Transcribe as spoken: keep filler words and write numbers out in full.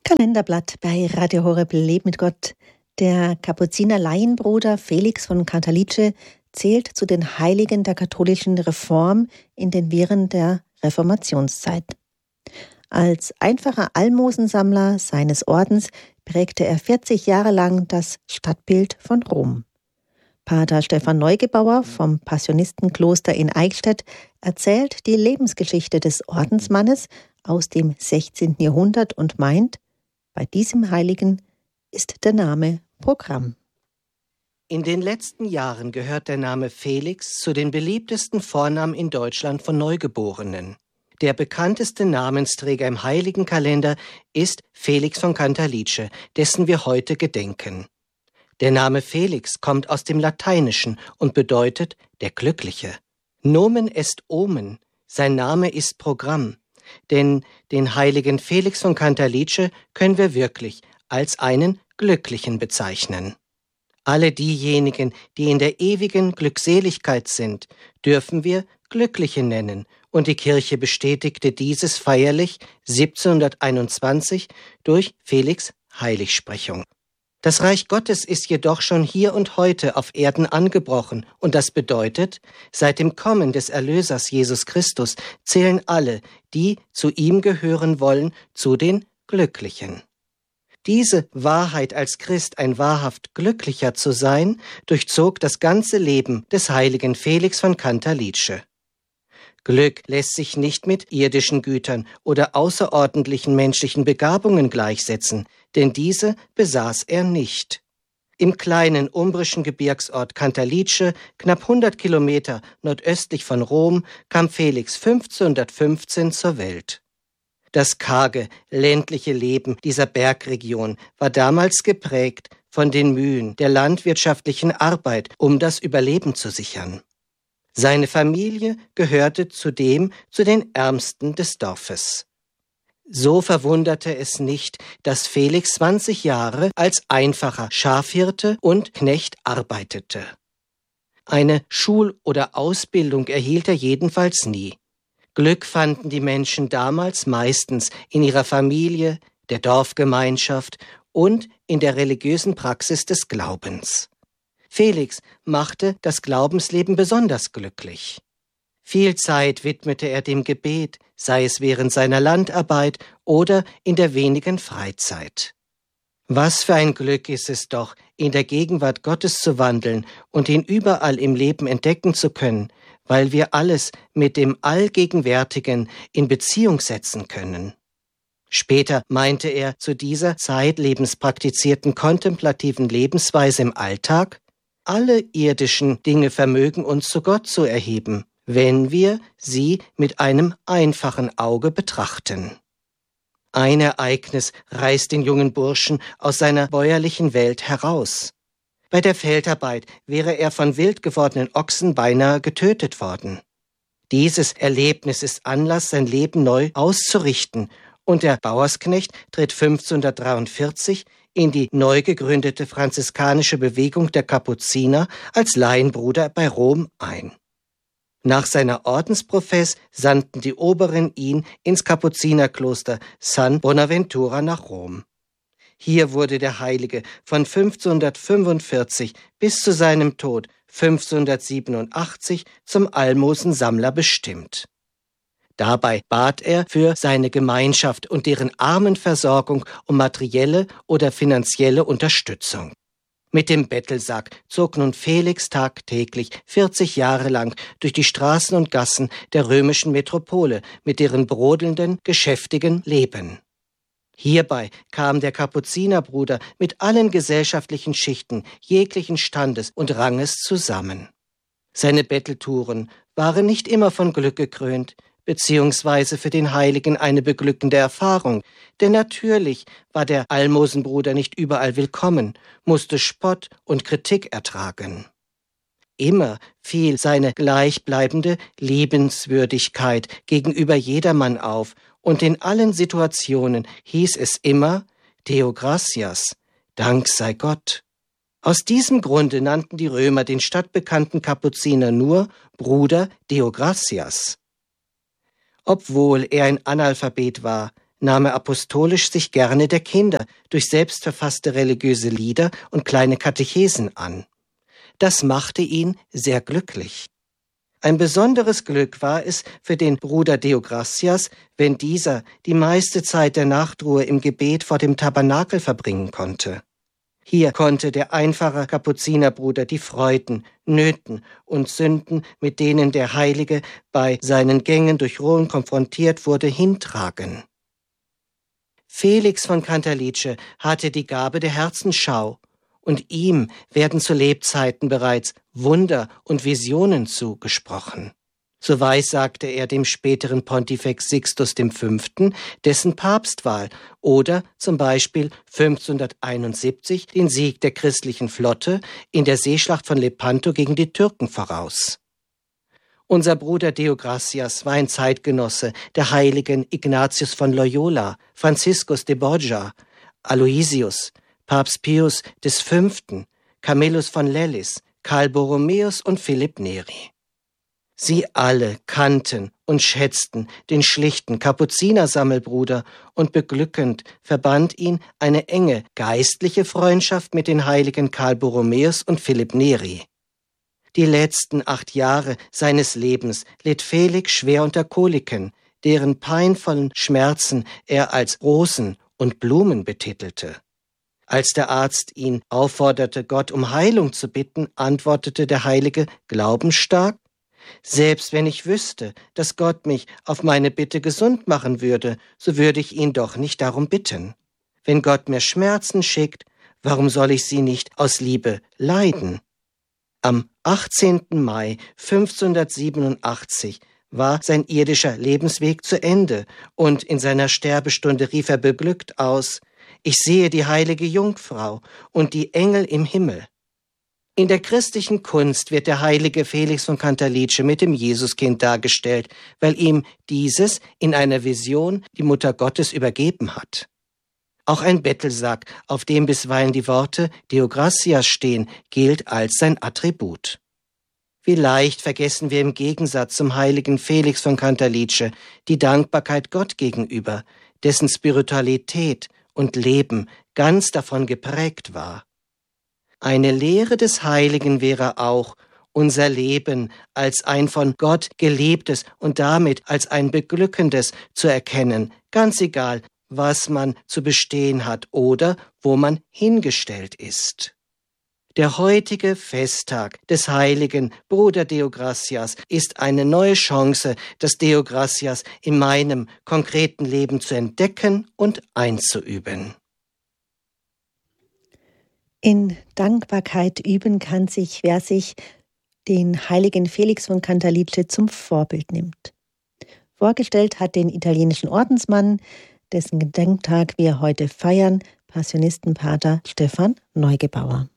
Kalenderblatt bei Radio Horeb Leben mit Gott. Der Kapuziner-Laienbruder Felix von Cantalice zählt zu den Heiligen der katholischen Reform in den Wirren der Reformationszeit. Als einfacher Almosensammler seines Ordens prägte er vierzig Jahre lang das Stadtbild von Rom. Pater Stefan Neugebauer vom Passionistenkloster in Eichstätt erzählt die Lebensgeschichte des Ordensmannes aus dem sechzehnten Jahrhundert und meint, bei diesem Heiligen ist der Name Programm. In den letzten Jahren gehört der Name Felix zu den beliebtesten Vornamen in Deutschland von Neugeborenen. Der bekannteste Namensträger im Heiligenkalender ist Felix von Cantalice, dessen wir heute gedenken. Der Name Felix kommt aus dem Lateinischen und bedeutet der Glückliche. Nomen est omen, sein Name ist Programm. Denn den heiligen Felix von Cantalice können wir wirklich als einen Glücklichen bezeichnen. Alle diejenigen, die in der ewigen Glückseligkeit sind, dürfen wir Glückliche nennen, und die Kirche bestätigte dieses feierlich siebzehnhunderteinundzwanzig durch Felix' Heiligsprechung. Das Reich Gottes ist jedoch schon hier und heute auf Erden angebrochen, und das bedeutet, seit dem Kommen des Erlösers Jesus Christus zählen alle, die zu ihm gehören wollen, zu den Glücklichen. Diese Wahrheit als Christ, ein wahrhaft Glücklicher zu sein, durchzog das ganze Leben des heiligen Felix von Cantalice. Glück lässt sich nicht mit irdischen Gütern oder außerordentlichen menschlichen Begabungen gleichsetzen, denn diese besaß er nicht. Im kleinen umbrischen Gebirgsort Cantalice, knapp hundert Kilometer nordöstlich von Rom, kam Felix fünfzehnhundertfünfzehn zur Welt. Das karge, ländliche Leben dieser Bergregion war damals geprägt von den Mühen der landwirtschaftlichen Arbeit, um das Überleben zu sichern. Seine Familie gehörte zudem zu den Ärmsten des Dorfes. So verwunderte es nicht, dass Felix zwanzig Jahre als einfacher Schafhirte und Knecht arbeitete. Eine Schul- oder Ausbildung erhielt er jedenfalls nie. Glück fanden die Menschen damals meistens in ihrer Familie, der Dorfgemeinschaft und in der religiösen Praxis des Glaubens. Felix machte das Glaubensleben besonders glücklich. Viel Zeit widmete er dem Gebet, sei es während seiner Landarbeit oder in der wenigen Freizeit. Was für ein Glück ist es doch, in der Gegenwart Gottes zu wandeln und ihn überall im Leben entdecken zu können, weil wir alles mit dem Allgegenwärtigen in Beziehung setzen können. Später meinte er zu dieser zeitlebens praktizierten kontemplativen Lebensweise im Alltag: Alle irdischen Dinge vermögen uns zu Gott zu erheben, wenn wir sie mit einem einfachen Auge betrachten. Ein Ereignis reißt den jungen Burschen aus seiner bäuerlichen Welt heraus. Bei der Feldarbeit wäre er von wild gewordenen Ochsen beinahe getötet worden. Dieses Erlebnis ist Anlass, sein Leben neu auszurichten, und der Bauersknecht tritt fünfzehnhundertdreiundvierzig in die neu gegründete franziskanische Bewegung der Kapuziner als Laienbruder bei Rom ein. Nach seiner Ordensprofess sandten die Oberen ihn ins Kapuzinerkloster San Bonaventura nach Rom. Hier wurde der Heilige von fünfzehnhundertfünfundvierzig bis zu seinem Tod fünfzehnhundertsiebenundachtzig zum Almosensammler bestimmt. Dabei bat er für seine Gemeinschaft und deren Armenversorgung um materielle oder finanzielle Unterstützung. Mit dem Bettelsack zog nun Felix tagtäglich vierzig Jahre lang durch die Straßen und Gassen der römischen Metropole mit deren brodelnden, geschäftigen Leben. Hierbei kam der Kapuzinerbruder mit allen gesellschaftlichen Schichten jeglichen Standes und Ranges zusammen. Seine Betteltouren waren nicht immer von Glück gekrönt, beziehungsweise für den Heiligen eine beglückende Erfahrung, denn natürlich war der Almosenbruder nicht überall willkommen, musste Spott und Kritik ertragen. Immer fiel seine gleichbleibende Liebenswürdigkeit gegenüber jedermann auf, und in allen Situationen hieß es immer Deo gratias, Dank sei Gott. Aus diesem Grunde nannten die Römer den stadtbekannten Kapuziner nur Bruder Deo gratias. Obwohl er ein Analphabet war, nahm er apostolisch sich gerne der Kinder durch selbstverfasste religiöse Lieder und kleine Katechesen an. Das machte ihn sehr glücklich. Ein besonderes Glück war es für den Bruder Deogracias, wenn dieser die meiste Zeit der Nachtruhe im Gebet vor dem Tabernakel verbringen konnte. Hier konnte der einfache Kapuzinerbruder die Freuden, Nöten und Sünden, mit denen der Heilige bei seinen Gängen durch Rom konfrontiert wurde, hintragen. Felix von Cantalice hatte die Gabe der Herzensschau, und ihm werden zu Lebzeiten bereits Wunder und Visionen zugesprochen. So weissagte er dem späteren Pontifex Sixtus der Fünfte dessen Papstwahl oder zum Beispiel fünfzehnhunderteinundsiebzig den Sieg der christlichen Flotte in der Seeschlacht von Lepanto gegen die Türken voraus. Unser Bruder Deogracias war ein Zeitgenosse der Heiligen Ignatius von Loyola, Franziskus de Borja, Aloysius, Papst Pius des Fünften, Camillus von Lellis, Karl Borromäus und Philipp Neri. Sie alle kannten und schätzten den schlichten Kapuzinersammelbruder und beglückend verband ihn eine enge geistliche Freundschaft mit den heiligen Karl Borromäus und Philipp Neri. Die letzten acht Jahre seines Lebens litt Felix schwer unter Koliken, deren peinvollen Schmerzen er als Rosen und Blumen betitelte. Als der Arzt ihn aufforderte, Gott um Heilung zu bitten, antwortete der Heilige glaubensstark: Selbst wenn ich wüsste, dass Gott mich auf meine Bitte gesund machen würde, so würde ich ihn doch nicht darum bitten. Wenn Gott mir Schmerzen schickt, warum soll ich sie nicht aus Liebe leiden? Am achtzehnten Mai fünfzehnhundertsiebenundachtzig war sein irdischer Lebensweg zu Ende und in seiner Sterbestunde rief er beglückt aus: Ich sehe die heilige Jungfrau und die Engel im Himmel. In der christlichen Kunst wird der heilige Felix von Cantalice mit dem Jesuskind dargestellt, weil ihm dieses in einer Vision die Mutter Gottes übergeben hat. Auch ein Bettelsack, auf dem bisweilen die Worte Deogracias stehen, gilt als sein Attribut. Wie leicht vergessen wir im Gegensatz zum heiligen Felix von Cantalice die Dankbarkeit Gott gegenüber, dessen Spiritualität und Leben ganz davon geprägt war. Eine Lehre des Heiligen wäre auch, unser Leben als ein von Gott geliebtes und damit als ein beglückendes zu erkennen, ganz egal, was man zu bestehen hat oder wo man hingestellt ist. Der heutige Festtag des heiligen Bruder Deogracias ist eine neue Chance, das Deogracias in meinem konkreten Leben zu entdecken und einzuüben. In Dankbarkeit üben kann sich, wer sich den heiligen Felix von Cantalice zum Vorbild nimmt. Vorgestellt hat den italienischen Ordensmann, dessen Gedenktag wir heute feiern, Passionistenpater Stefan Neugebauer.